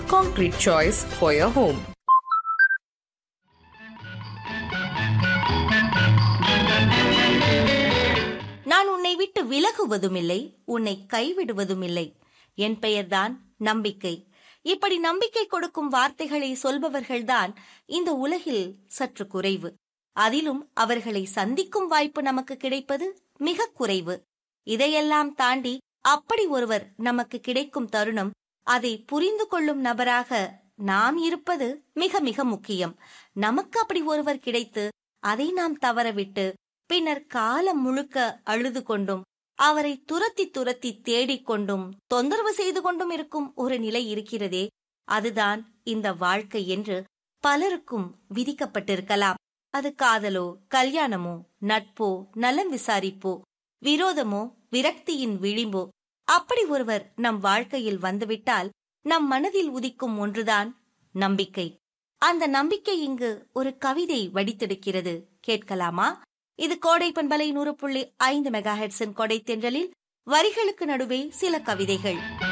concrete choice for your home. நான் உன்னை விட்டு விலகுவதுமில்லை, உன்னை கைவிடுவதுமில்லை. என் பெயர்தான் நம்பிக்கை. இப்படி நம்பிக்கை கொடுக்கும் வார்த்தைகளை சொல்பவர்கள்தான் இந்த உலகில் சற்று குறைவு. அதிலும் அவர்களை சந்திக்கும் வாய்ப்பு நமக்கு கிடைப்பது மிக குறைவு. இதையெல்லாம் தாண்டி அப்படி ஒருவர் நமக்கு கிடைக்கும் தருணம், அதை புரிந்து கொள்ளும் நபராக நாம் இருப்பது மிக மிக முக்கியம். நமக்கு அப்படி ஒருவர் கிடைத்து அதை நாம் தவறவிட்டு பின்னர் காலம் முழுக்க அழுது கொண்டும் அவரை துரத்தி துரத்தி தேடிக்கொண்டும் தொந்தரவு செய்து கொண்டும் இருக்கும் ஒரு நிலை இருக்கிறதே, அதுதான் இந்த வாழ்க்கை என்று பலருக்கும் விதிக்கப்பட்டிருக்கலாம். அது காதலோ, கல்யாணமோ, நட்போ, நலம் விசாரிப்போ, விரோதமோ, விரக்தியின் விளிம்போ, அப்படி ஒருவர் நம் வாழ்க்கையில் வந்துவிட்டால் நம் மனதில் உதிக்கும் ஒன்றுதான் நம்பிக்கை. அந்த நம்பிக்கை இங்கு ஒரு கவிதை வடித்தெடுக்கிறது. கேட்கலாமா? இது கோடை பண்பலை 100.5 மெகாஹெர்ட்ஸின் கொடை தென்றலில் வரிகளுக்கு நடுவே சில கவிதைகள்.